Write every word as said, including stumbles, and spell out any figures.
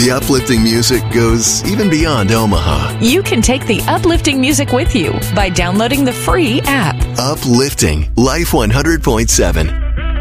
The uplifting music goes even beyond Omaha. You can take the uplifting music with you by downloading the free app. Uplifting Life one hundred point seven.